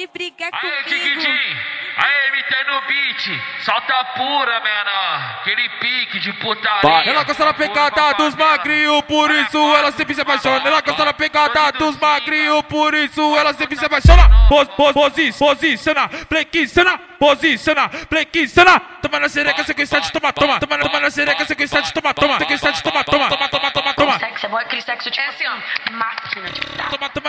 de brigar Aê, comigo. Tiquitim! Aê, MT no beat! Solta pura, menor! Aquele pique de putaria! Ela gosta da pegada dos magrinhos, por isso ela sempre se apaixona. Ela gosta da pegada dos magrinhos, por isso ela sempre se apaixona. Posiciona, flexiona, posiciona, flexiona. Toma na xereca, sequência de toma. Toma na xereca,